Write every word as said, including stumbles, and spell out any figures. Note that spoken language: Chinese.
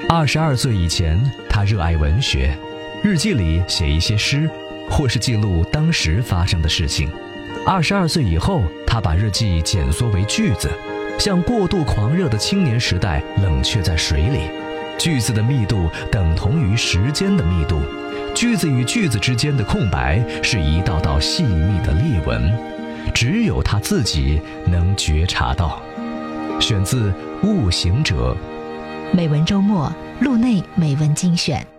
二十二岁以前，他热爱文学，日记里写一些诗，或是记录当时发生的事情。二十二岁以后，他把日记简缩为句子，像过度狂热的青年时代冷却在水里。句子的密度等同于时间的密度，句子与句子之间的空白是一道道细密的裂纹，只有他自己能觉察到。选自《悟行者》。 美文周末，路内美文精选。